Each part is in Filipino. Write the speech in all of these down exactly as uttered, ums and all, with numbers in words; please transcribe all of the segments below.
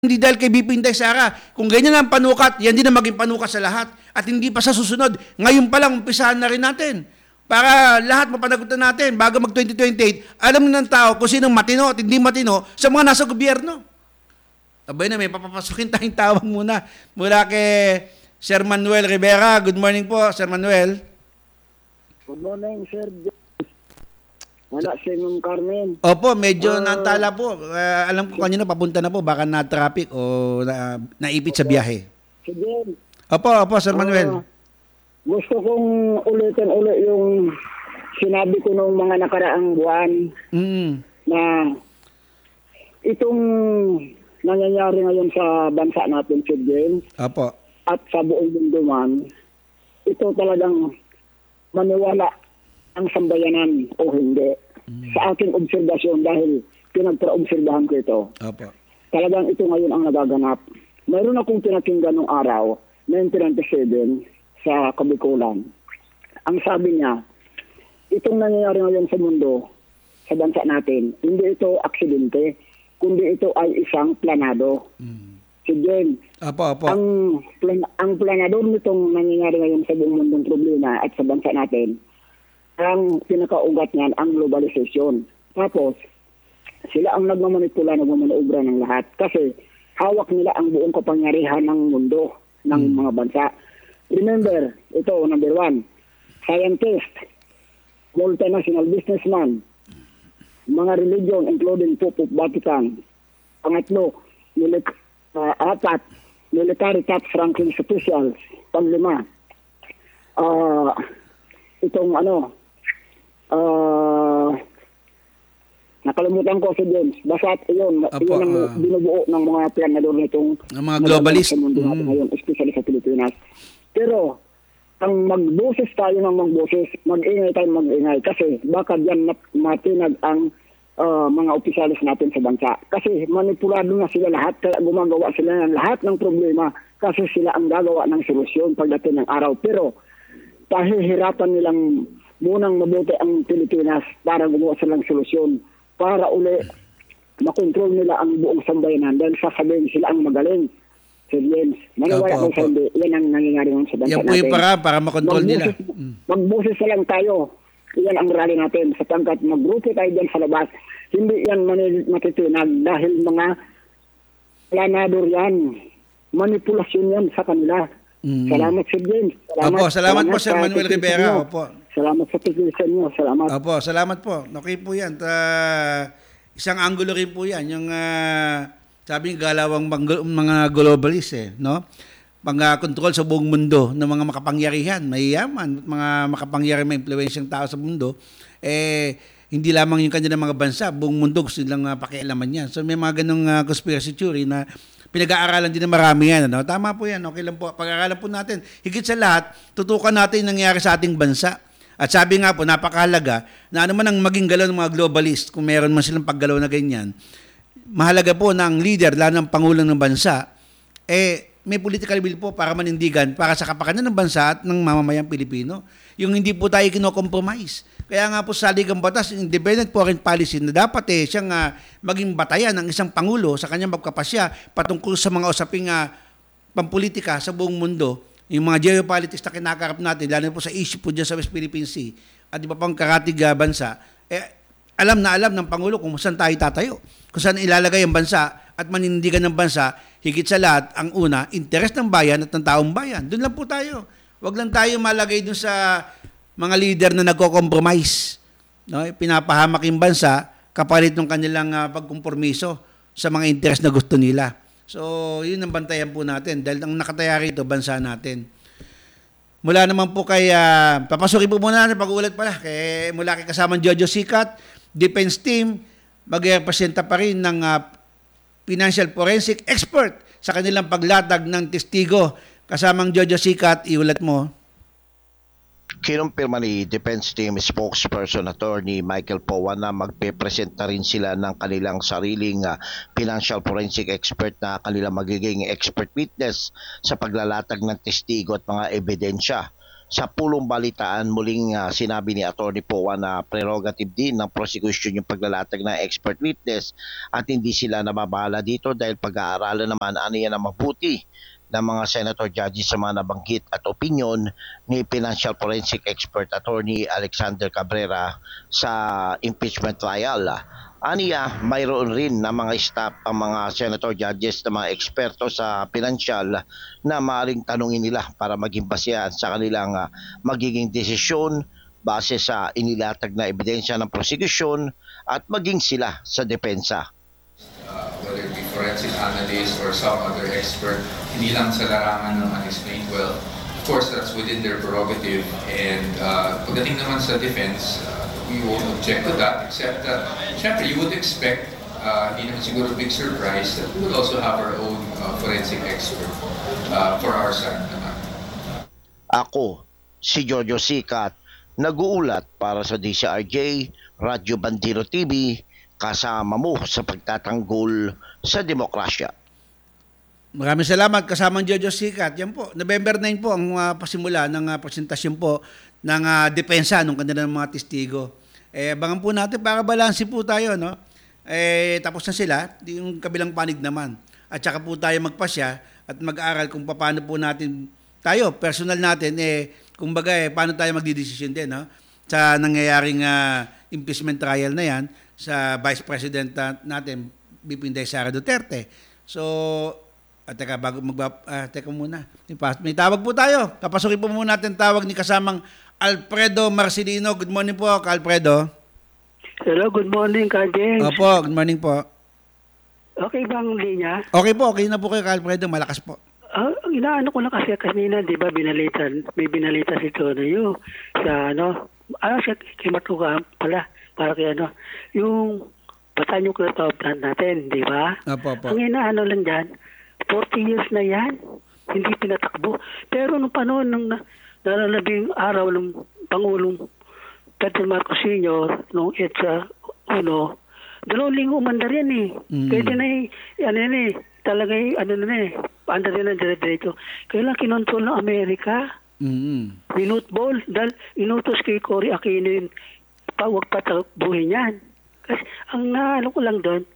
Hindi dahil kay B P Inday Sara. Kung ganyan ang panukat, yan din ang maging panukat sa lahat. At hindi pa sa susunod. Ngayon pa lang, umpisahan na rin natin. Para lahat mapanagutan natin bago mag twenty twenty-eight, alam na ng tao kung sinong matino at hindi matino sa mga nasa gobyerno. Abay na, may papapasukin tayong tawag muna. Mula kay Sir Manuel Rivera. Good morning po, Sir Manuel. Good morning, Sir. Wala si Ma'am Carmen. Opo, medyo Uh, nantala po. Uh, alam ko kanina papunta na po, baka na-traffic o na, naipit sa biyahe. Sige. Opo, opo, Sir Manuel. Uh, gusto kong ulitin ulit yung sinabi ko nung mga nakaraang buwan Mm. na itong nangyayari ngayon sa bansa natin, Sir James, Opo. at sa buong mundo man, ito talagang maniwala ang sambayanan o hindi. Mm. Sa aking obserbasyon, dahil pinagpa-obserbahan ko ito, Opo. talagang ito ngayon ang nagaganap. Mayroon akong pinakinggan nung araw, nineteen ninety-seven, sa Kabikulan. Ang sabi niya, itong nangyayari ngayon sa mundo, sa bansa natin, hindi ito aksidente, kundi ito ay isang planado. Mm. Si Jen, Opo, opo. ang, plan, ang planador nitong nangyayari ngayon sa buong mundong problema at sa bansa natin, ang pinakaugat niyan ang globalization. Tapos, sila ang nagmamanipula, nagmamanoobra ng lahat. Kasi hawak nila ang buong kapangyarihan ng mundo, ng Hmm. mga bansa. Remember, ito, number one, scientist, multinational businessman, mga religion, including Pope of Vatican. Pangatlo, milit, uh, apat, military top ranking officials. Panglima, ah, itong ano, Ah, nakalimutan ko si James. Basta yun, Apo, yun ang ah. binubuo ng mga planador nitong Ang mga globalist. sa mundo natin Mm. ngayon, especially sa Pilipinas. Pero, ang magboses tayo ng magboses, mag-ingay tayo mag-ingay kasi baka diyan mat- matinag ang ah, mga opisyalis natin sa bansa. Kasi manipulado na sila lahat, kaya gumagawa sila ng lahat ng problema kasi sila ang gagawa ng solusyon pagdating ng araw. Pero, pahihirapan nilang munang mabuti ang Pilipinas para gumawa silang solusyon para uli makontrol nila ang buong sambayanan dahil sasabihin sila ang magaling. Sir James, maniwala Opo, ko sa opo. hindi. Yan ang nangyayari ngayon sa bansa Yan po natin. yung para, para makontrol nila. Magboses- Mm. Magboses na lang tayo. Yan ang rally natin. Sapagkat magrupo tayo dyan sa labas. Hindi yan mani- matitinag dahil mga planador yan. Manipulasyon yan sa kanila. Mm. Salamat, Sir James. Opo, salamat po, Sir sa Manuel titigil Rivera. niyo. Opo. Salamat sa tigisan niyo. Salamat. Opo, salamat po. Okay po yan. Ta, isang angulo rin po yan. Yung ah, sabi ng galawang mga, mga globalist eh, no? Pang-control sa buong mundo ng mga makapangyarihan, mayayaman, mga makapangyarihan, may impluwensyang tao sa mundo, eh, hindi lamang yung kanilang mga bansa, buong mundo gusto nilang uh, pakialaman yan. So may mga ganong uh, conspiracy theory na pinag-aaralan din ng marami yan. Ano? Tama po yan, okay lang po. Pag-aaralan po natin, higit sa lahat, tutukan natin yung nangyari sa ating bansa. At sabi nga po, napakahalaga na ano man ang maging galaw ng mga globalist, kung meron man silang paggalaw na ganyan, mahalaga po na ang leader, lalo ng Pangulo ng bansa, eh, may political will po para manindigan para sa kapakanan ng bansa at ng mamamayang Pilipino. Yung hindi po tayo kino-compromise. Kaya nga po sa Ligang Batas, independent foreign policy na dapat eh siyang uh, maging batayan ng isang Pangulo sa kanyang magkapasya patungkol sa mga usaping uh, pampolitika sa buong mundo, yung mga geopolitics na kinakarap natin, lalo po sa issue po dyan sa West Philippine Sea at iba pang karatig uh, bansa, eh, alam na alam ng Pangulo kung saan tayo tatayo, kung saan ilalagay ang bansa at manindigan ng bansa, higit sa lahat, ang una, interes ng bayan at ng taong bayan. Doon lang po tayo. Huwag lang tayo malagay doon sa mga leader na nagko-compromise. No? Pinapahamak yung bansa kapalit ng kanilang uh, pagkompromiso sa mga interes na gusto nila. So, yun ang bantayan po natin dahil ang nakataya rito, bansa natin. Mula naman po kay, uh, papasukin po muna natin pag-uulat pala, kay, mula kay kasamang Jojo Sicat, Defense Team, mag-representa pa rin ng uh, financial forensic expert sa kanilang paglatag ng testigo. Kasamang Jojo Sicat, iulat mo. Kinumpirma ni Defense Team spokesperson attorney Michael Powa na magpe-presenta rin sila ng kanilang sariling uh, financial forensic expert na kanilang magiging expert witness sa paglalatag ng testigo at mga ebidensya Sa pulong balitaan, muling ah, sinabi ni Attorney Poa na prerogative din ng prosecution yung paglalatag ng expert witness at hindi sila nababahala dito dahil pag-aaralan naman ano yan ang mabuti ng mga senator judges sa mga nabanggit at opinion ni Financial Forensic Expert Attorney Alexander Cabrera sa impeachment trial. Aniya, mayroon rin na mga staff ang mga senator judges na mga eksperto sa pinansyal na maaaring tanungin nila para maging basehan sa kanilang ah, magiging desisyon base sa inilatag na ebidensya ng prosecution at maging sila sa depensa. Uh, whether it be forensic analyst or some other expert, hindi lang sa larangan ng unexplained wealth. Of course, that's within their prerogative. And uh, pagdating naman sa defense, uh, we won't object to that, except that, syempre, you would expect, uh, hindi naman siguro big surprise, that we will also have our own uh, forensic expert uh, for our side naman. Ako, si Jojo Sikat, nag-uulat para sa D C R J, Radyo Bandero T V, kasama mo sa pagtatanggol sa demokrasya. Maraming salamat kasamang Jojo Sikat. Yan po, November nine po ang uh, pasimula ng uh, presentasyon po ng uh, depensa ng kanilang mga testigo. Eh, abangan po natin para balanse po tayo, no? Eh, tapos na sila, yung kabilang panig naman. At saka po tayo magpasya at mag-aaral kung paano po natin, tayo, personal natin, eh, kumbaga, eh, paano tayo magdidesisyon din, no? Sa nangyayaring uh, impeachment trial na yan, sa Vice President natin, B P Inday Sara Duterte. So, at teka, bago magba, ah, teka muna, may tawag po tayo. Papasukin po muna natin tawag ni kasamang Alfredo Marcelino. Good morning po, Ka Alfredo. Hello, good morning, Ka James. Opo, good morning po. Okay ba ang linya? Okay po, okay na po kayo, Ka Alfredo. Malakas po. Ah, ang inaano ko lang kasi kanina, di ba, binalitan, may binalita si Tonayo sa ano, ano siya, kay Matuga pala, para kay ano, yung bata nuclear power plant natin, di ba? Opo, opo. Ang inaano lang dyan, forty years na yan, hindi pinatakbo. Pero nung panahon ng na, nalalabing araw ng Pangulong Pedro Marcos Senior, nung EDSA uno, dalawang linggo umandar yan eh. Mm. Pwede na eh, ano yan eh, talaga eh, ano na eh, paandar yan ang dire-diretso. Kaya lang kinontrol ng Amerika, Mm-hmm. minutball, dahil inutos kay Cory Aquino yun, pa, huwag patakbuhin yan. Kasi ang naano ko lang doon,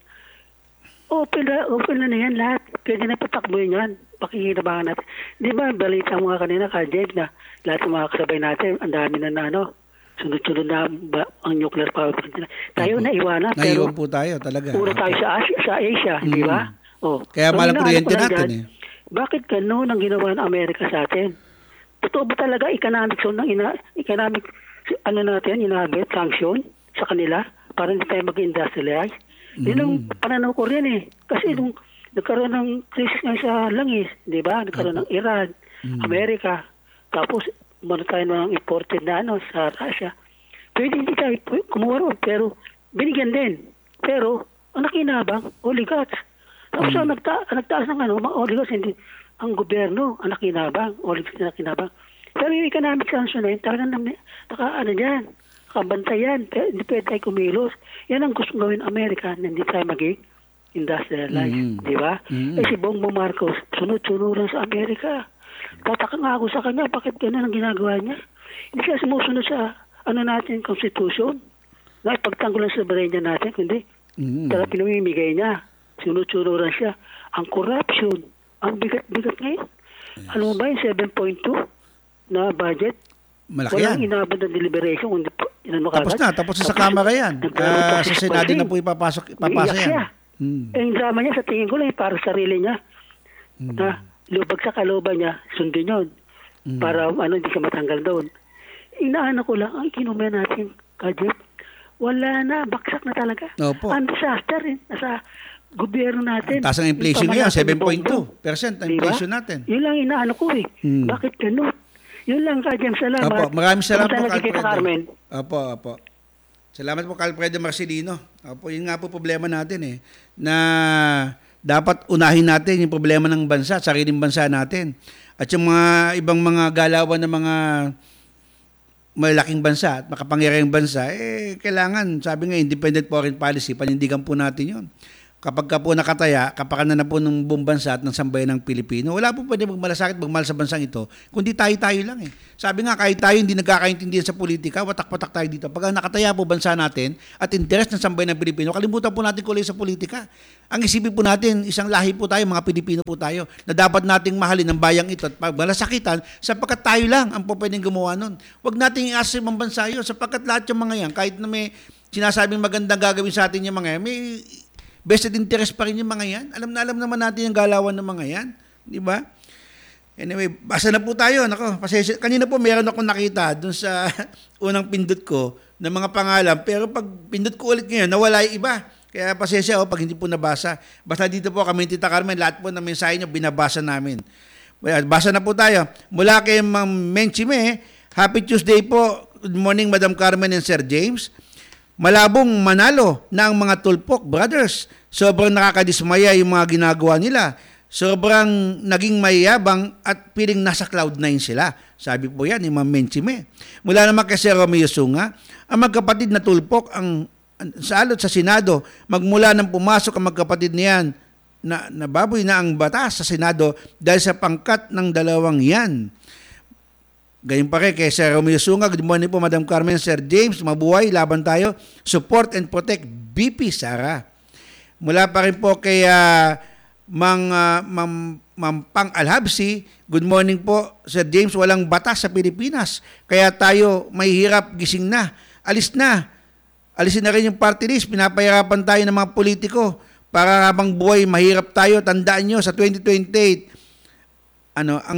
open na, open na na yan lahat. Pwede na patakbuhin yan. Pakikinabangan natin. Di ba, balita mo nga kanina, Ka James, na lahat ng mga kasabay natin, ang dami na na ano, sunod-sunod na ba, ang nuclear power plant nila. Tayo na iwanan. Naiwan po tayo talaga. Una tayo sa Asia, sa Asia Mm. di ba? Oh. Kaya So, malang inaano kuryente ko lang natin dyan, eh. Bakit ganun ang ginawa ng Amerika sa atin? Totoo ba talaga economic zone ng ina, economic ano natin, inabit, sanction sa kanila para hindi tayo mag-industrialize? Mm. Yun ang pananaw ko rin eh. Kasi nung nagkaroon ng crisis nga sa langis, di ba? Nagkaroon ng Iran, Mm. Amerika, tapos muna tayo ng imported na ano sa Russia. Pwede hindi tayo pu- kumuha ron, pero binigyan din. Pero ang nakinabang, oligarchs. Tapos ang nagta- ang nagtaas ng ano, mga oligarchs, hindi ang gobyerno, ang nakinabang, oligarchs na nakinabang. Pero yung economic sanction na yun, talagang naka, naka ano dyan, nakabantay yan, P- hindi pwede tayo kumilos. Yan ang gusto gawin ng Amerika, na hindi tayo maging industrialized, Mm. di ba? Mm. Eh si Bongbong Marcos, sunod-sunod lang sa Amerika. Tataka nga ako sa kanya, bakit ganun ang ginagawa niya? Hindi siya sumusunod sa ano natin, constitution, na ipagtanggol ang soberanya natin, kundi Mm. talaga pinamimigay niya. Sunod-sunod lang siya. Ang corruption, ang bigat-bigat ngayon. Ano ba yung seven point two na budget? Malaki Walang yan. inabot na deliberation, kundi inano Tapos na, tapos na sa Kamara yan. Ah, sa Senado na po ipapasok, ipapasa yan. Siya. Mm. Eh, yung drama niya, sa tingin ko lang, eh, para sa sarili niya. Mm. Na lubag sa kalooban niya, sundin yun. Mm. Para ano, hindi siya matanggal doon. Inaano ko lang, ay, kinumaya natin, Kajip. Wala na, baksak na talaga. Opo. Ang disaster eh, nasa gobyerno natin. Taas ang inflation Yung ngayon, pamayanan seven ni point two Bongbong. percent ang Diba? inflation natin. Yun lang inaano ko eh. Hmm. Bakit ganun? Yun lang, Kajip. Salamat. Opo, maraming salamat po, Kamusta na si Tita Carmen? Alfredo. Opo, opo. Salamat po, Alfredo Marcelino. Opo, yun nga po problema natin eh, na dapat unahin natin yung problema ng bansa, sariling bansa natin. At yung mga ibang mga galawan ng mga malaking bansa at makapangyarihang bansa, eh, kailangan, sabi nga, independent foreign policy, panindigan po natin yun. kapag ka po nakataya, kapakanan na po ng buong bansa at ng sambayan ng Pilipino, wala po pwede magmalasakit, magmahal sa bansang ito, kundi tayo-tayo lang eh. Sabi nga, kahit tayo hindi nagkakaintindihan sa politika, watak-watak tayo dito. Pag nakataya po bansa natin at interes ng sambayan ng Pilipino, kalimutan po natin kulay sa politika. Ang isipin po natin, isang lahi po tayo, mga Pilipino po tayo, na dapat nating mahalin ang bayang ito at magmalasakitan sapagkat tayo lang ang po pwedeng gumawa nun. Huwag nating i-asa yung bansa yun sapagkat lahat yung mga yan, kahit na may sinasabing magandang gagawin sa atin yung mga yan, may vested interest pa rin yung mga yan. Alam na alam naman natin yung galawan ng mga yan. Di ba? Anyway, basa na po tayo. Nako, pasensya. Kanina po meron akong nakita dun sa unang pindot ko ng mga pangalan. Pero pag pindot ko ulit ngayon, nawala yung iba. Kaya pasensya oh, pag hindi po nabasa. Basta dito po kami, Tita Carmen, lahat po ng mensahe niyo, binabasa namin. Well, basa na po tayo. Mula kay Ma'am Menchime, Happy Tuesday po. Good morning, Madam Carmen and Sir James. Malabong manalo na ang mga Tulpok Brothers. Sobrang nakakadismaya yung mga ginagawa nila. Sobrang naging mayabang at piling nasa cloud nine sila. Sabi po yan ni Ma'am Menchime. Mula naman kay Sir Romeo Sunga, ang magkapatid na Tulpok ang sa alot sa Senado. Magmula nang pumasok ang magkapatid niyan, na nababoy na ang batas sa Senado dahil sa pangkat ng dalawang yan. Ganyan pa rin kay Sir Romeo Sunga. Good morning po, Madam Carmen, Sir James. Mabuhay, laban tayo. Support and protect B P Sara. Mula pa rin po kay uh, Mang, uh, Mam, Mampang Alhabsi. Good morning po, Sir James. Walang batas sa Pilipinas. Kaya tayo may hirap, gising na. Alis na. Alisin na rin yung party list. Pinapahirapan tayo ng mga politiko. Para habang buhay, mahirap tayo. Tandaan nyo, sa twenty twenty-eight, ano, ang...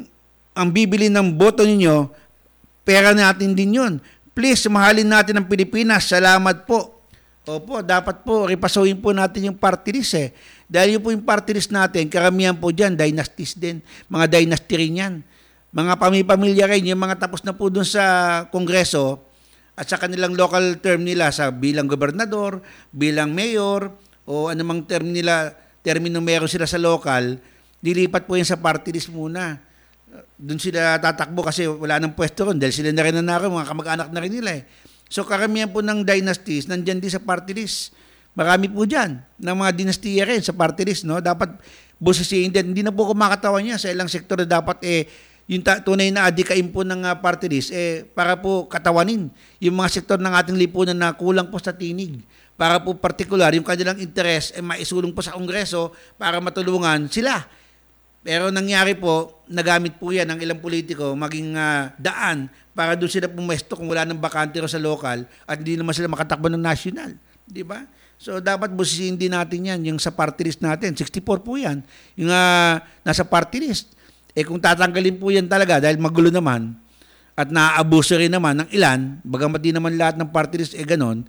ang bibili ng boto ninyo, pera natin din yun. Please, mahalin natin ang Pilipinas. Salamat po. Opo, dapat po, repasuhin po natin yung party list eh. Dahil yun po yung party list natin, karamihan po dyan, dynasties din. Mga dynasty rin yan. Mga pamilya rin, yung mga tapos na po dun sa Kongreso at sa kanilang local term nila sa bilang gobernador, bilang mayor, o anumang term nila, termino meron sila sa local, dilipat po yan sa party list muna. Doon sila tatakbo kasi wala nang pwesto ron dahil sila na rin nanakaw, mga kamag-anak na rin nila eh. So karamihan po ng dynasties nandyan din sa party list. Marami po dyan ng mga dinastiya rin sa party list. No? Dapat busisiin din. Hindi na po kumakatawan niya sa ilang sektor na dapat eh, yung ta- tunay na adikain po ng uh, party list eh, para po katawanin yung mga sektor ng ating lipunan na kulang po sa tinig. Para po partikular yung kanilang interes eh, maisulong po sa Kongreso para matulungan sila. Pero nangyari po, nagamit po yan ng ilang politiko maging uh, daan para doon sila pumesto kung wala ng bakante sa local at hindi naman sila makatakbo ng national. Di ba? So dapat busisiin din natin yan, yung sa party list natin. sixty-four po yan, yung uh, nasa party list. Eh kung tatanggalin po yan talaga dahil magulo naman at naaabuso rin naman ng ilan, bagamat di naman lahat ng party list eh ganon,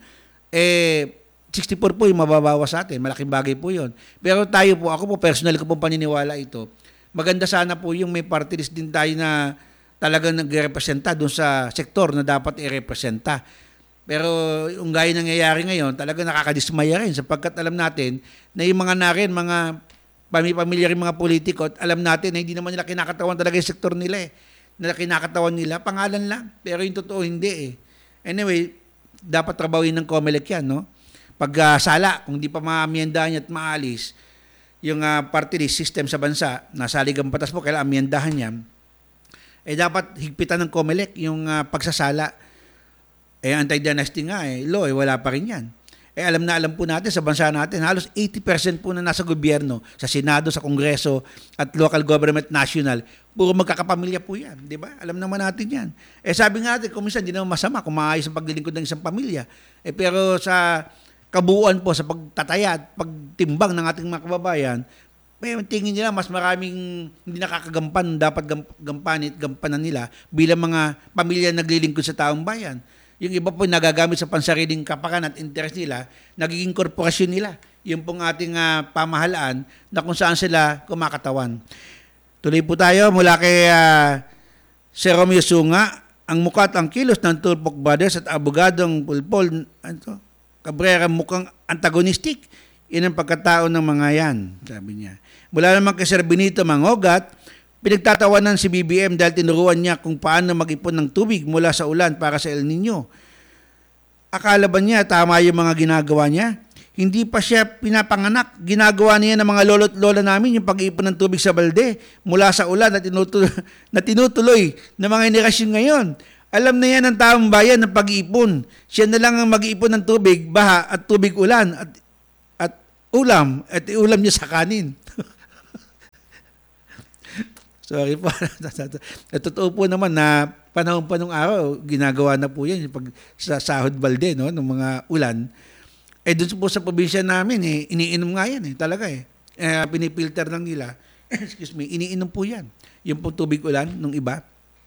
eh sixty-four po yung mababawas sa atin. Malaking bagay po yun. Pero tayo po, ako po personal ko po paniniwala ito. Maganda sana po yung may party list din tayo na talagang nagrepresenta doon sa sektor na dapat i-representa. Pero yung gaya nangyayari ngayon, talagang nakakadismaya rin sapagkat alam natin na yung mga narin, mga pamilya rin mga politiko at alam natin na hindi naman nila kinakatawan talaga yung sektor nila eh. Na kinakatawan nila, pangalan lang. Pero yung totoo hindi eh. Anyway, dapat trabawin ng COMELEC yan, no? Pag uh, sala, kung di pa maamyendahan at maalis, yung uh, party list system sa bansa, nasa ligang batas po, kailangan amyendahan yan, eh dapat higpitan ng COMELEC yung uh, pagsasala. Eh anti-dynasty nga eh, law, eh wala pa rin yan. Eh alam na alam po natin sa bansa natin, halos eighty percent po na nasa gobyerno, sa Senado, sa Kongreso, at local government national, puro magkakapamilya po yan, di ba? Alam naman natin yan. Eh sabi nga natin, kung minsan, di naman masama kung maayos ang paglilingkod ng isang pamilya. Eh pero sa kabuuan po sa pagtataya at pagtimbang ng ating mga kababayan, may tingin nila mas maraming hindi nakakagampan, dapat gampanin at gampanan nila bilang mga pamilya naglilingkod sa taong bayan. Yung iba po nagagamit sa pansariling kapakanan at interes nila, nagiging korporasyon nila. Yung pong ating uh, pamahalaan na kung saan sila kumakatawan. Tuloy po tayo mula kay uh, Sir Romeo Sunga, ang mukat ang kilos ng Tulpok Brothers at abogadong Pulpol, ano Cabrera mukhang antagonistic. Yan ang pagkatao ng mga yan, sabi niya. Mula naman kay Sir Benito Mangogat, pinagtatawanan si B B M dahil tinuruan niya kung paano mag-ipon ng tubig mula sa ulan para sa El Nino. Akala ba niya tama yung mga ginagawa niya? hindi pa siya pinapanganak. Ginagawa niya ng mga lolo't lola namin yung pag-iipon ng tubig sa balde mula sa ulan na tinutuloy, na tinutuloy ng mga henerasyon ngayon. Alam na yan ng taong bayan ng pag-iipon. Siya na lang ang mag-iipon ng tubig, baha at tubig ulan at, at ulam. At ulam niya sa kanin. Sorry po. Totoo po naman na panahon pa nung araw, ginagawa na po yan yung pag sa sahod balde, no, ng mga ulan. Eh doon po sa probinsya namin, eh, iniinom nga yan, eh, talaga eh. eh pinipilter lang nila. Excuse me, iniinom po yan. Yung po tubig ulan nung iba.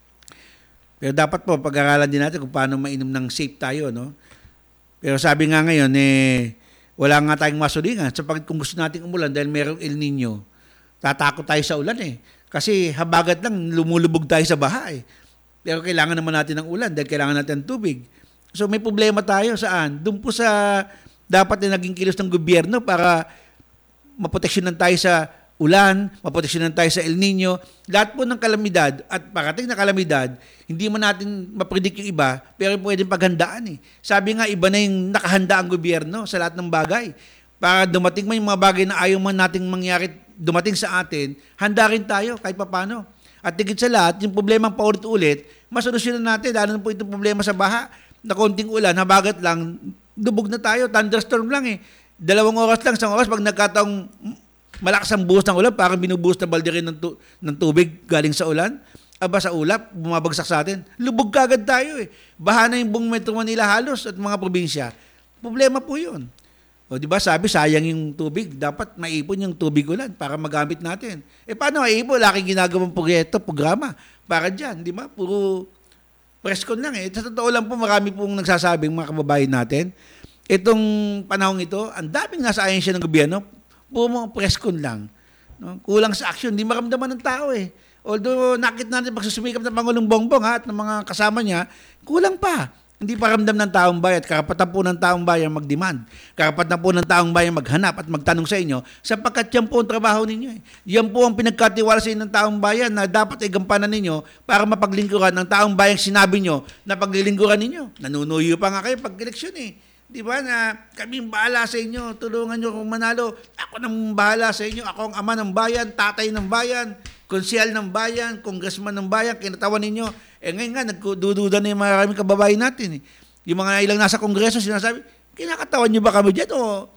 Pero dapat po, pag-aralan din natin kung paano mainom ng safe tayo, no? Pero sabi nga ngayon, eh, wala nga tayong masulingan. Sapagkat kung gusto nating umulan dahil merong El Nino, tatakot tayo sa ulan eh. Kasi habagat lang, lumulubog tayo sa baha eh. Pero kailangan naman natin ng ulan dahil kailangan natin ng tubig. So may problema tayo saan? Doon po sa dapat na naging kilos ng gobyerno para maproteksyonan tayo sa ulan, maproteksyonan tayo sa El Nino. Lahat po ng kalamidad at parating na kalamidad, hindi man natin mapredict yung iba, pero pwedeng paghandaan eh. Sabi nga, iba na yung nakahanda ang gobyerno sa lahat ng bagay. Para dumating man yung mga bagay na ayaw man nating mangyari dumating sa atin, handa rin tayo kahit papano. At tigit sa lahat, yung problema paulit-ulit, masolusyonan natin, lalo na po itong problema sa baha, na konting ulan, habagat lang, dubog na tayo, thunderstorm lang eh. Dalawang oras lang, isang oras, pag nagkataong malakas ang buhos ng ulan, parang binubuhos na balde rin ng, tu- ng tubig galing sa ulan, aba sa ulap, bumabagsak sa atin, lubog kagad tayo eh. Baha na yung buong Metro Manila halos at mga probinsya. Problema po yun. O di ba sabi, sayang yung tubig, dapat maipon yung tubig ulan para magamit natin. Eh paano maipon? Laki ginagawang proyekto, programa para dyan, di ba? Puro preskon lang eh. Sa totoo lang po, marami pong nagsasabing mga kababayan natin, itong panahong ito, ang daming nasa ahensya ng gobyerno, puro mga preskon lang. No? Kulang sa action, hindi maramdaman ng tao eh. Although nakita natin pagsusumikap ng Pangulong Bongbong ha, at ng mga kasama niya, kulang pa. Hindi pa ramdam ng taong bayan, karapatan po ng taong bayan mag-demand. Karapatan po ng taong bayan maghanap at magtanong sa inyo, sapagkat yan po ang trabaho ninyo. Eh. Yan po ang pinagkatiwala sa inyo ng taong bayan na dapat igampanan ninyo para mapaglingkuran ng taong bayan sinabi nyo na paglilingkuran ninyo. Nanunuyo pa nga kayo pag-eleksyon eh. Di ba na kaming bahala sa inyo, tulungan nyo kung manalo. Ako nang bahala sa inyo, ako ang ama ng bayan, tatay ng bayan, konsyal ng bayan, congressman ng bayan, kinatawan ninyo. Eh ngayon nga, nagdududa na yung maraming kababayan natin. Eh. Yung mga ilang nasa kongreso, sinasabi, kinakatawan nyo ba kami dyan o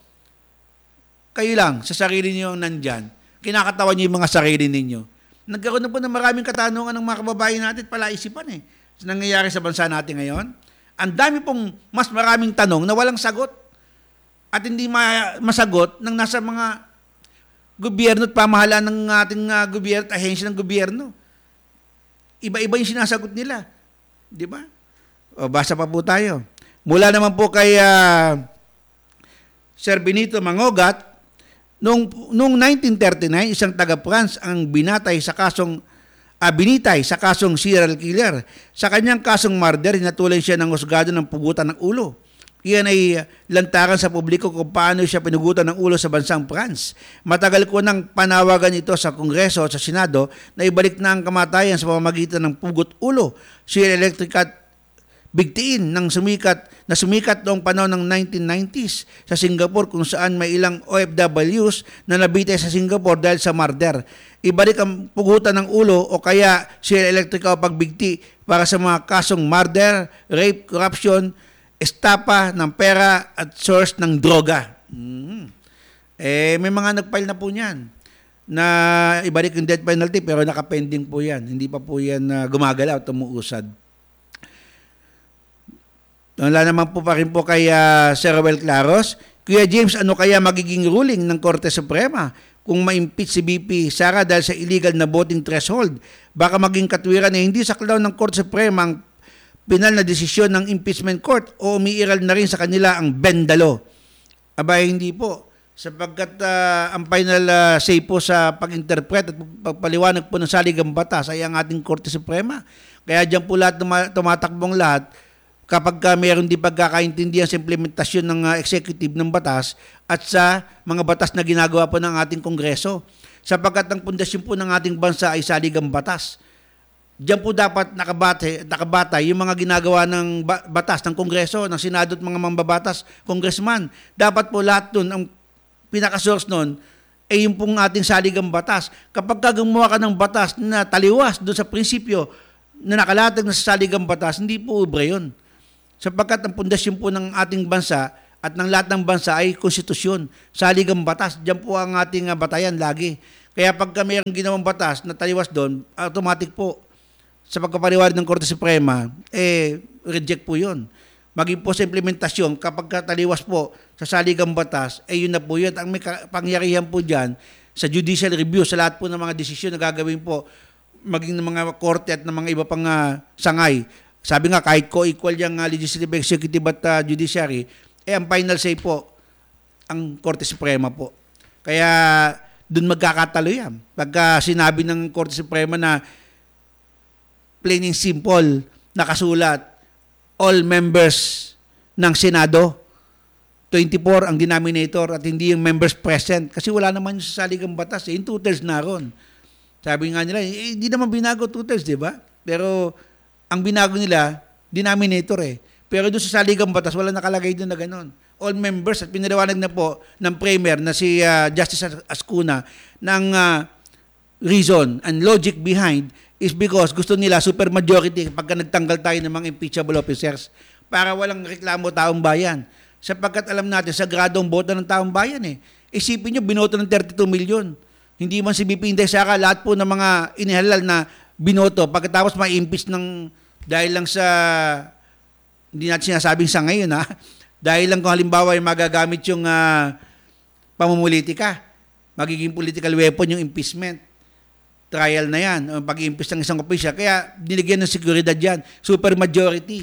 kayo lang sa sarili niyo nandyan? Kinakatawan nyo yung mga sarili ninyo. Nagkaroon na po ng maraming katanungan ng mga kababayan natin palaisipan eh. Sa nangyayari sa bansa natin ngayon. Ang dami pong mas maraming tanong na walang sagot at hindi ma- masagot ng nasa mga gobyerno at pamahalaan ng ating uh, gobyerno at ahensya ng gobyerno. Iba-iba yung sinasagot nila. Di ba? O, basa pa po tayo. Mula naman po kay uh, Sir Benito Mangogat, noong, noong nineteen thirty-nine, isang taga-France ang binatay sa kasong uh, binitay sa kasong serial killer. Sa kanyang kasong murder, hinatulan siya ng husgado ng pugutan ng ulo. Iyan ay lantaran sa publiko kung paano siya pinugutan ng ulo sa bansang France. Matagal ko nang panawagan ito sa Kongreso at sa Senado na ibalik na ang kamatayan sa pamamagitan ng pugot ulo. Si electric at bigtiin ng sumikat na sumikat noong panahon ng nineteen nineties sa Singapore kung saan may ilang O F Ws na nabitay sa Singapore dahil sa murder. Ibalik ang pugutan ng ulo o kaya si electric o pagbigti para sa mga kasong murder, rape, corruption, estapa ng pera at source ng droga. Mm. Eh, may mga nag-file na po niyan na ibalik yung death penalty pero nakapending po yan. Hindi pa po yan uh, gumagalaw at umuusad. Wala naman po pa rin po kay uh, Sir Roel Claros. Kuya James, ano kaya magiging ruling ng Korte Suprema kung ma-impeach si B P Sara dahil sa illegal na voting threshold? Baka maging katwiran na hindi saklaw ng Korte Suprema ang pinal na desisyon ng impeachment court o umiiral na rin sa kanila ang bendalo. Abay, hindi po. Sapagkat uh, ang final uh, say po sa pag-interpret at pagpaliwanag po ng saligang batas ay ang ating Korte Suprema. Kaya dyan po lahat tumatakbong lahat kapag uh, mayroon din pagkakaintindihan sa implementasyon ng uh, executive ng batas at sa mga batas na ginagawa po ng ating Kongreso. Sapagkat ang pundasyon po ng ating bansa ay saligang batas. diyan po dapat nakabate, nakabatay yung mga ginagawa ng ba- batas ng Kongreso, ng Senado at mga mambabatas, congressman. Dapat po lahat dun, ang pinaka-source nun, ay yung pong ating saligang batas. Kapag ka gumawa ka ng batas na taliwas doon sa prinsipyo na nakalatag na sa saligang batas, hindi po ubre yun. Sapagkat ang pundasyon po ng ating bansa at ng lahat ng bansa ay konstitusyon, saligang batas. Diyan po ang ating uh, batayan lagi. Kaya pagka mayroong ginawang batas na taliwas doon, automatic po sa pagkapariwari ng Korte Suprema, eh, reject po yun. Maging po sa implementasyon, kapag kataliwas po sa saligang batas, eh yun na po yun. Ang may pangyarihan po dyan, sa judicial review, sa lahat po ng mga desisyon na gagawin po, maging ng mga korte at ng mga iba pang uh, sangay. Sabi nga, kahit co-equal yung uh, legislative, executive at uh, judiciary, eh ang final say po, ang Korte Suprema po. Kaya doon magkakatalo yan. Pagka sinabi ng Korte Suprema na plain and simple, nakasulat, all members ng Senado, twenty-four ang denominator at hindi yung members present. Kasi wala naman yung sa saligang batas. Eh. Yung two-thirds na ron. Sabi nga nila, eh, hindi naman binago two-thirds, di ba? Pero ang binago nila, denominator eh. Pero doon sa saligang batas, wala nakalagay doon na gano'n. All members, at pinaliwanag na po ng Premier na si uh, Justice Ascuna ng uh, reason and logic behind is because gusto nila supermajority pagka nagtanggal tayo ng mga impeachable officers para walang reklamo taong bayan. Sapagkat alam natin, sagradong boto ng taong bayan eh. Isipin nyo, binoto ng thirty-two million. Hindi man si B P Inday Sara, lahat po ng mga inihalal na binoto, pagkatapos ma-impeach ng dahil lang sa, hindi natin sinasabing sa ngayon ha, dahil lang kung halimbawa ay magagamit yung uh, pamumulitika, magiging political weapon yung impeachment. Trial na yan, o pag-i-impeach ng isang opisyal. Kaya dinigyan ng seguridad yan. Super majority.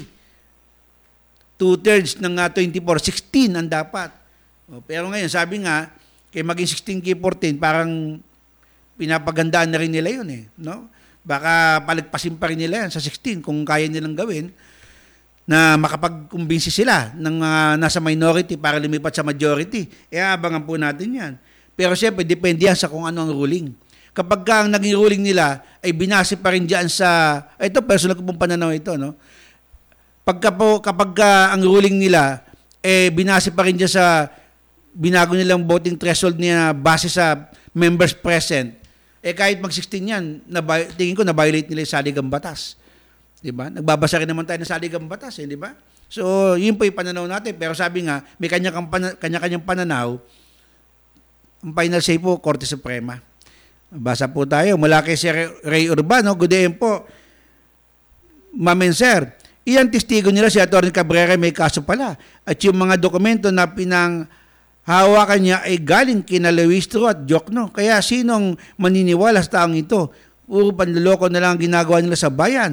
Two-thirds ng uh, twenty-four, sixteen ang dapat. O, pero ngayon, sabi nga, kay maging sixteen kay fourteen, parang pinapagandaan na rin nila yun eh. No? Baka palagpasin pa rin nila yan sa sixteen kung kaya nilang gawin na makapag-kumbinsi sila ng uh, nasa minority para lumipat sa majority. E abangan po natin yan. Pero siyempre, depende yan sa kung ano ang ruling. Kapag ka ang naging ruling nila ay binase pa rin dyan sa, ito personal ko pong pananaw ito, no? Pagka po, kapag ka ang ruling nila eh binase pa rin dyan sa binago nilang voting threshold niya base sa members present, eh kahit mag sixteen yan, na, tingin ko na-violate nila yung saligang batas. Diba? Nagbabasa rin naman tayo ng saligang batas, eh, di ba? So, yun po yung pananaw natin. Pero sabi nga, may kanya-kanyang pananaw, ang final say po, Korte Suprema. Basa po tayo mula kay Sir Ray Urbano. Good day po, Mamen Sir. Iyan testigo nila si Atty. Cabrera may kaso pala. At yung mga dokumento na pinanghawakan niya ay galing kina Lewistro at Jokno. Kaya sinong maniniwala sa taong ito? Puro panluloko na lang ang ginagawa nila sa bayan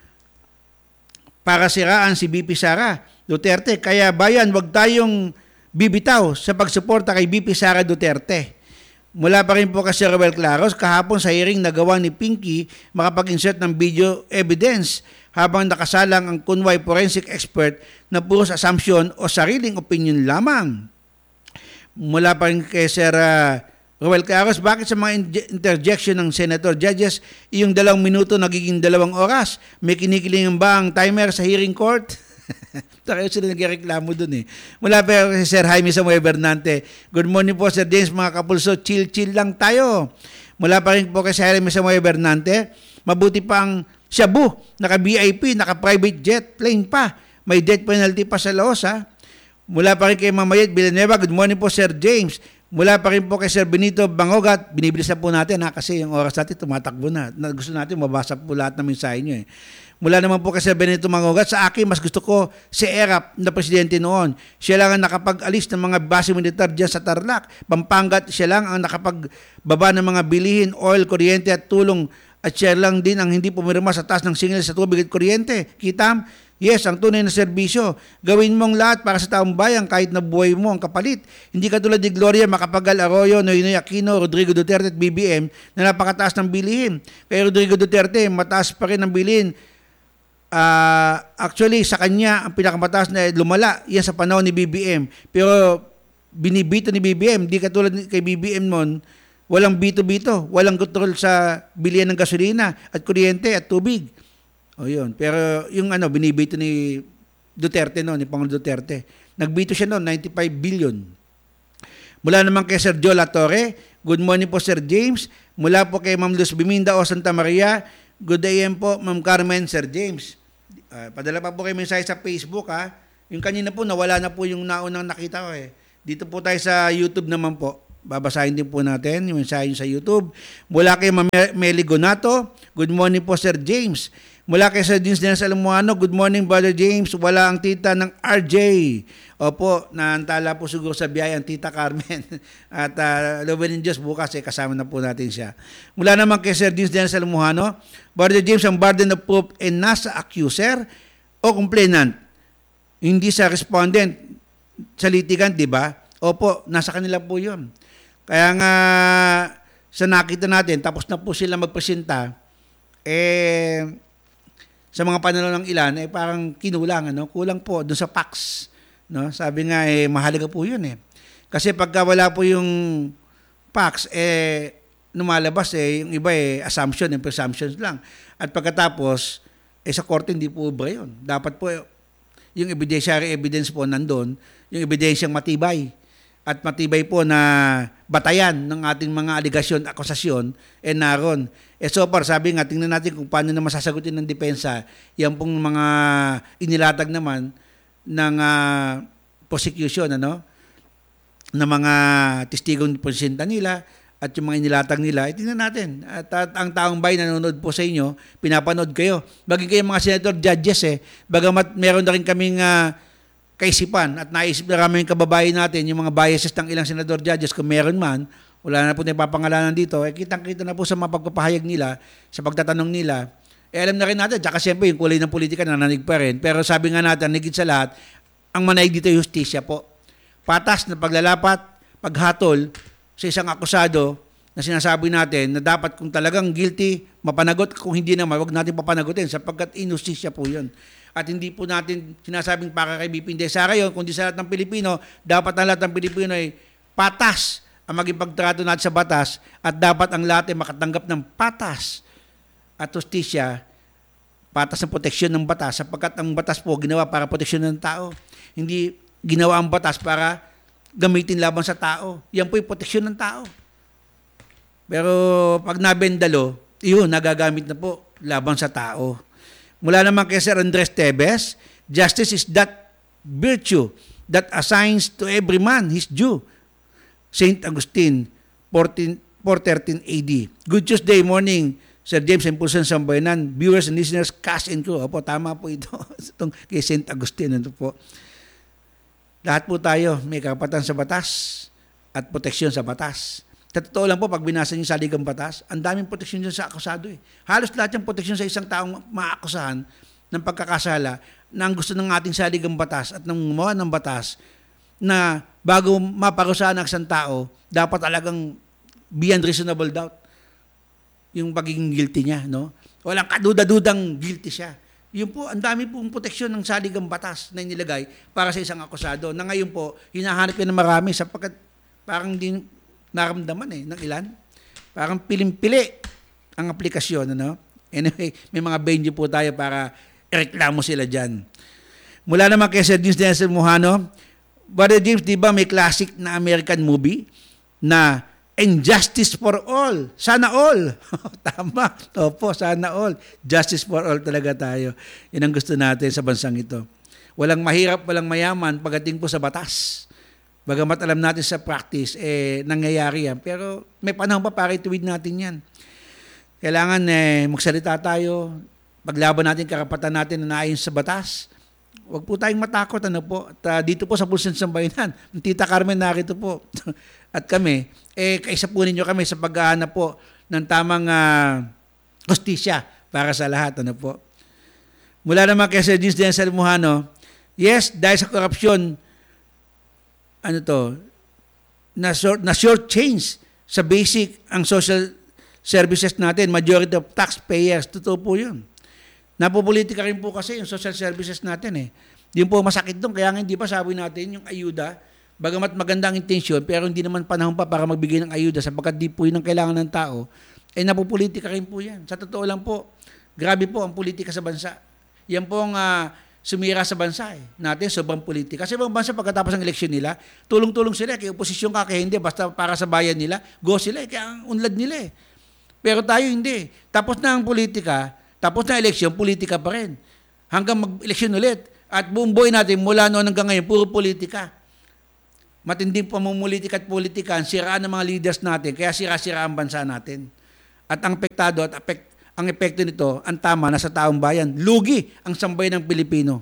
para siraan si B P Sara Duterte. Kaya bayan, wag tayong bibitaw sa pagsuporta kay B P Sara Duterte. Mula pa rin po kay Sir Roel Claros, kahapon sa hearing nagawa ni Pinky makapag-insert ng video evidence habang nakasalang ang kunway forensic expert na puros assumption o sariling opinion lamang. Mula pa rin kay Sir uh, Roel Claros, bakit sa mga interjection ng Senator Judges, yung dalawang minuto nagiging dalawang oras? May kinikilingan ba ang timer sa hearing court? Tayo sila nagreklamo dun eh. Mula pa si Sir Jaime Samuel Bernante. Good morning po Sir James, mga kapulso. Chill-chill lang tayo. Mula pa rin po kay Sir Jaime Samuel Bernante. Mabuti pa ang Shabu, naka-V I P, naka-private jet plane pa. May death penalty pa sa laos ha. Mula pa rin kay Mamayet Villanueva. Good morning po Sir James. Mula pa rin po kay Sir Benito Bangogat. Binibilis na po natin ha, kasi yung oras natin tumatakbo na. Gusto natin mabasa po lahat ng mensahe nyo eh. Mula naman po kay Sir Benito Mangogat, sa akin mas gusto ko si Erap na presidente noon. Siya lang ang nakapag-alis ng mga base militar dyan sa Tarlac. Pampanga, siya lang ang nakapagbaba ng mga bilihin, oil, kuryente at tulong. At siya lang din ang hindi pumirma sa taas ng singil sa tubig at kuryente. Kitam? Yes, ang tunay na serbisyo. Gawin mong lahat para sa taong bayan kahit na buhay mo ang kapalit. Hindi katulad ni Gloria Macapagal Arroyo, Noynoy Aquino, Rodrigo Duterte at B B M na napakataas ng bilihin. Kay Rodrigo Duterte, mataas pa rin ang bilihin. Uh, actually, sa kanya, ang pinakamataas na lumala, yan sa panahon ni B B M. Pero binibito ni B B M, di katulad kay B B M noon, walang bito-bito, walang kontrol sa bilihan ng gasolina at kuryente at tubig. O yun. Pero yung ano, binibito ni Duterte noon, ni Pangulong Duterte. Nagbito siya noon, ninety-five billion. Mula naman kay Sir Joe Latorre, good morning po Sir James. Mula po kay Ma'am Luz Biminda o Santa Maria, good day po Ma'am Carmen, Sir James. Uh, padala pa po kayo mensahe sa Facebook ha. Yung kanina po, nawala na po yung naunang nakita ko eh. Dito po tayo sa YouTube naman po. Babasahin din po natin yung mensahe sa YouTube. Mula kay Ma'am Meli Gonato, good morning po Sir James. Mula kay Sir Dins Dennis Alamuano, good morning Brother James. Wala ang tita ng R J. Opo, naantala po siguro sa biyaya ang tita Carmen. At uh, lawin ng Diyos bukas eh, kasama na po natin siya. Mula naman kay Sir Dins Dennis Alamuano, Brother James, ang burden of proof ay nasa accuser o complainant. Hindi sa respondent sa litigant, di ba? Opo, nasa kanila po yun. Kaya nga, sa nakita natin, tapos na po sila magpresenta, eh, sa mga pananaw ng ilan, eh, parang kinulang, ano? Kulang po doon sa facts. No? Sabi nga, eh, mahalaga po yun, eh. Kasi pagka wala po yung facts, eh, lumalabas, eh, yung iba, eh, assumption and presumptions lang. At pagkatapos, eh, sa korte, hindi po ba yun. Dapat po, yung evidentiary evidence po nandun, yung ebidensyang matibay at matibay po na batayan ng ating mga aligasyon, akusasyon, eh naroon. Eh so far, sabi nga, tingnan natin kung paano na masasagutin ng depensa, yan pong mga inilatag naman ng uh, prosecution, ano, ng mga testigong presenta nila at yung mga inilatag nila, eh, tingnan natin. At, at ang taong bayan nanonood po sa inyo, pinapanood kayo. Bagay kayo mga senator judges eh, bagamat meron na rin kaming uh, kaisipan at naisip na kami yung kababayan natin, yung mga biases ng ilang senador judges, kung meron man, wala na po na ipapangalanan dito, eh kitang-kita na po sa mga pagpapahayag nila, sa pagtatanong nila, eh alam na rin natin, tsaka siyempre yung kulay ng politika nananig pa rin, pero sabi nga natin, nigit sa lahat, ang manaig dito yung justisya po. Patas na paglalapat, paghatol sa isang akusado na sinasabi natin na dapat kung talagang guilty, mapanagot, kung hindi naman, wag natin papanagutin sapagkat inustisya po yun. At hindi po natin sinasabing para kay B P Inday Sara yun, kundi sa lahat ng Pilipino, dapat ang lahat ng Pilipino ay patas ang maging pagtrato natin sa batas at dapat ang lahat ay makatanggap ng patas at justisya, patas ng proteksyon ng batas sapagkat ang batas po ginawa para proteksyon ng tao. Hindi ginawa ang batas para gamitin laban sa tao. Yan po yung proteksyon ng tao. Pero pag nabendalo, yun, nagagamit na po laban sa tao. Mula naman kay Sir Andres Tebes, justice is that virtue that assigns to every man his due. Saint Augustine, four thirteen A D. Good Tuesday morning, Sir James and Pulsan Sambayanan, viewers and listeners, cast and crew. Opo, tama po ito. Itong kay Saint Augustine. Ito po. Lahat po tayo may karapatan sa batas at proteksyon sa batas. Sa totoo lang po, pag binasa niyo sa saligang batas, ang daming proteksyon dyan sa akusado eh. Halos lahat yung proteksyon sa isang taong maakusahan ng pagkakasala na ang gusto ng ating saligang batas at ng gumawa ng batas na bago maparusahan ang isang tao, dapat talagang beyond reasonable doubt yung pagiging guilty niya. No? Walang kaduda-dudang guilty siya. Yun po, ang dami pong proteksyon ng saligang batas na inilagay para sa isang akusado na ngayon po, hinahanap yan ng marami sapagkat parang din naramdaman eh, ng ilan. Parang pilim-pili ang aplikasyon. Ano? Anyway, may mga venue po tayo para ireklamo sila dyan. Mula naman kay Sir James Dennis Mohano, Brother James, di ba may classic na American movie na And Justice for All? Sana all. Tama. Opo, sana all. Justice for all talaga tayo. Yan ang gusto natin sa bansang ito. Walang mahirap, walang mayaman pagdating po sa batas. Bagamat alam natin sa practice, eh, nangyayari yan. Pero may panahon pa para ituwid natin yan. Kailangan eh, magsalita tayo, paglaban natin karapatan natin na naayon sa batas. Huwag po tayong matakot. Ano po? At, uh, dito po sa Pulsan Sambayanan, Tita Carmen narito po. At kami, eh, kaisa po ninyo kami sa paghahanap po ng tamang uh, justisya para sa lahat. Ano po? Mula naman kay Sir James Dennis Mohano, yes, dahil sa korupsyon, ano to, na short, na short change sa basic ang social services natin, majority of taxpayers, totoo po yun. Napopolitika rin po kasi yung social services natin eh. Yun po masakit doon, kaya nga hindi pa sabi natin yung ayuda bagamat magandang intensyon, pero hindi naman panahon pa para magbigay ng ayuda sapagkat di po yun ang kailangan ng tao, eh napupolitika rin po yan. Sa totoo lang po, grabe po ang politika sa bansa. Yan po ang uh, sumira sa bansa eh. Natin, sobrang politika. Kasi ibang bansa, pagkatapos ng eleksyon nila, tulong-tulong sila. Kaya oposisyon ka, kaya hindi. Basta para sa bayan nila, go sila eh. Kaya ang unlad nila eh. Pero tayo hindi. Tapos na ang politika, tapos na eleksyon, politika pa rin. Hanggang mag-eleksyon ulit. At buong buhay natin, mula noon hanggang ngayon, puro politika. Matinding pamumulitika at politika, siraan ng mga leaders natin, kaya sira-sira ang bansa natin. At ang apektado at apek, ang epekto nito, ang tama, nasa taong bayan. Lugi ang sambayan ng Pilipino.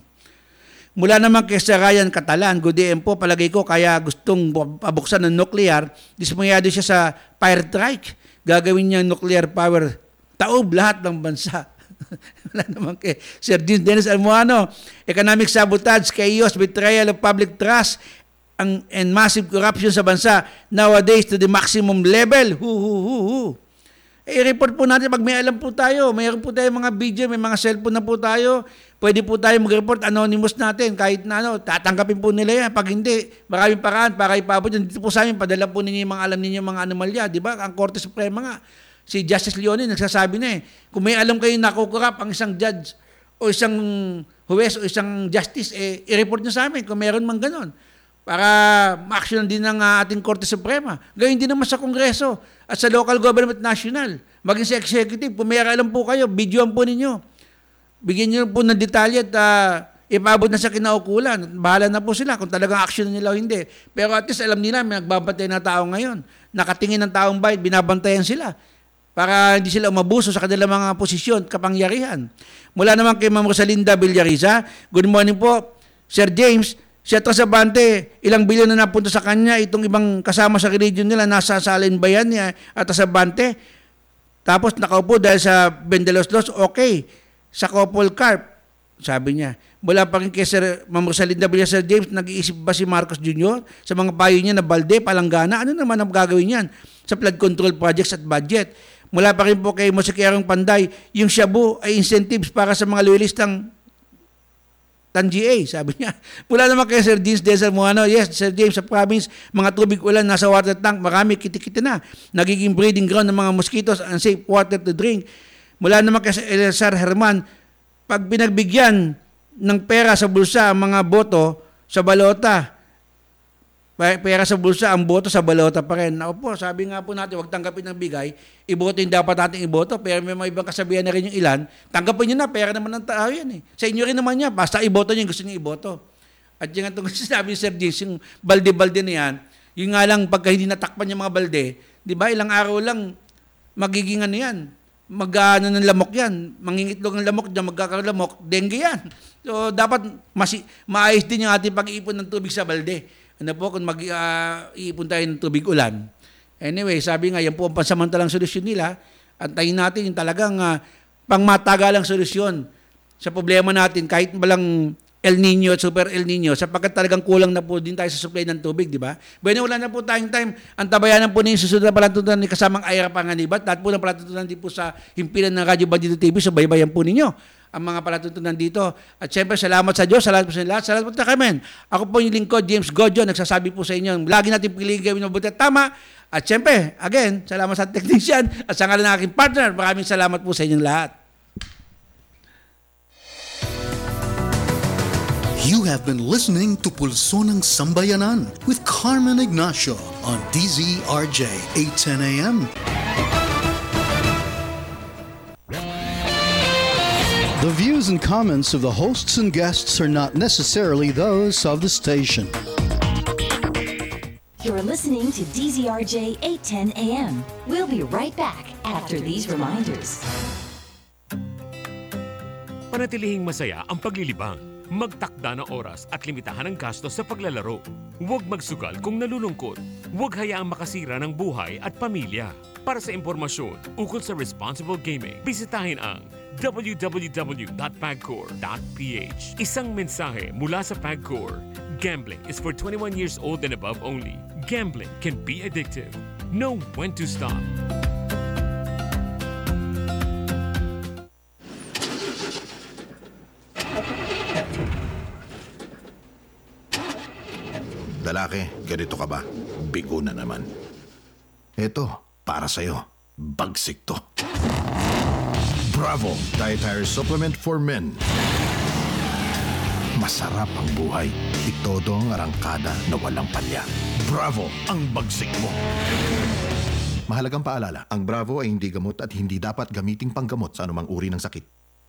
Mula naman kay Sir Ryan Catalan, good day po, palagay ko, kaya gustong pabuksan ng nuclear, dismayado siya sa fire strike. Gagawin niya nuclear power, taob lahat ng bansa. Wala naman kay Sir James Dennis Almoano, economic sabotage, chaos, betrayal of public trust, ang, and massive corruption sa bansa nowadays to the maximum level. Hu, hu, hu, hu. Eh, report po natin pag may alam po tayo. Mayroon po tayo mga video, may mga cellphone na po tayo. Pwede po tayo mag-report, anonymous natin. Kahit na ano, tatanggapin po nila yan. Pag hindi, maraming paraan para ipabot yan. Dito po sa amin, padala po ninyo yung mga alam ninyo mga anomalya. Di ba? Ang Korte Suprema nga. Si Justice Leone, nagsasabi na eh. Kung may alam kayo nakukurap ang isang judge o isang huwes o isang justice, eh, i-report nyo sa amin kung meron man ganon. Para ma-action din ng uh, ating Korte Suprema. Gayun din naman sa Kongreso at sa local government national. Maging sa executive, kung may alam po kayo, videoan po ninyo. Bigyan nyo po ng detalye at uh, ipabot na sa kinaukulan. Bahala na po sila kung talagang action nila o hindi. Pero at least alam nila, may nagbabantay na tao ngayon. Nakatingin ng taong bayan, binabantayan sila para hindi sila umabuso sa kanilang mga posisyon, kapangyarihan. Mula naman kay Ma'am Rosalinda Villariza, good morning po, Sir James. Si Atasabante, ilang bilyon na napunta sa kanya, itong ibang kasama sa religion nila, nasa salin bayan niya, Atasabante. Tapos nakaupo dahil sa Bendeloslos, okay. Sa Couple Carp, sabi niya. Mula pa rin kay Sir Ma'am Rosalinda Villariza, Sir James, nag-iisip ba si Marcos Junior sa mga payo niya na balde, palanggana? Ano naman ang gagawin niyan sa flood control projects at budget? Mula pa rin po kay Musikerong Panday, yung Shabu ay incentives para sa mga loyalistang Tan G A, sabi niya. Mula naman kay Sir James Desal Moano, yes, Sir James, sa province, mga tubig ulan nasa water tank, marami, kitikita na. Nagiging breeding ground ng mga mosquitoes, unsafe water to drink. Mula naman kay Sir Herman, pag pinagbigyan ng pera sa bulsa ang mga boto sa balota, pera sa bulsa, ang boto sa balota pa rin. Ako po, sabi nga po natin, huwag tanggapin ng bigay, iboto yung dapat natin iboto, pero may mga ibang kasabihan na rin yung ilan, tanggapin nyo na, pera naman ng tao yan eh. Sa inyo rin naman yan, basta iboto nyo yung gusto nyo iboto. At yung itong sinabi ni Sir James, yung balde-balde na yan, yung nga lang, pagka hindi natakpan yung mga balde, di ba, ilang araw lang, magiging ano yan, mag-ano ng lamok yan, mangingitlog ng lamok dyan, magkakaroon lamok, dengue yan. So, dapat masi- maayos din yung ating pag-iipon ng tubig sa balde. Ano po, kung mag-iipon uh, tayo ng tubig ulan. Anyway, sabi nga, yan po ang pansamantalang solusyon nila. Antayin natin yung talagang uh, pangmatagalang solusyon sa problema natin, kahit walang El Nino at Super El Nino, sapagkat talagang kulang na po din tayo sa supply ng tubig, di ba? Bueno, wala na po tayong time. Ang tabayanan po na yung susunod na palatuntunan ni kasamang Ira Panganibat. Lahat po ng palatuntunan din po sa himpilan ng Radyo Bandido T V, so baybayan po ninyo ang mga palatuntunan dito. At syempre, salamat sa Diyos, salamat po sa lahat, salamat po sa kamen. Ako po yung lingkod, James Godjo, nagsasabi po sa inyo, lagi natin piliin gawin mabuti at tama. At syempre, again, salamat sa technician at sa ngalan ng aking partner, maraming salamat po sa inyong lahat. You have been listening to Pulso ng Sambayanan with Carmen Ignacio on D Z R J eight ten A M. The views and comments of the hosts and guests are not necessarily those of the station. You're listening to D Z R J eight ten A M. We'll be right back after these reminders. Panatilihing masaya ang paglilibang. Magtakda ng oras at limitahan ang gastos sa paglalaro. Huwag magsugal kung nalulungkot. Huwag hayaang makasira ng buhay at pamilya. Para sa impormasyon ukol sa responsible gaming, bisitahin ang w w w dot pagcor dot p h. Isang mensahe mula sa Pagcor. Gambling is for twenty-one years old and above only. Gambling can be addictive. Know when to stop. The lalaki, ganito ka ba? Bigo na naman. Eto, para sa'yo. Bagsik to. Bravo! Dietary Supplement for Men. Masarap ang buhay. Itodo ang arangkada na walang palya. Bravo! Ang bagsik mo. Mahalagang paalala, ang Bravo ay hindi gamot at hindi dapat gamiting panggamot sa anumang uri ng sakit.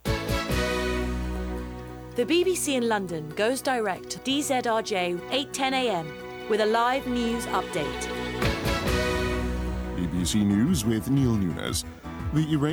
The B B C in London goes direct to D Z R J eight ten a m with a live news update. B B C News with Neil Nunes. The Iranian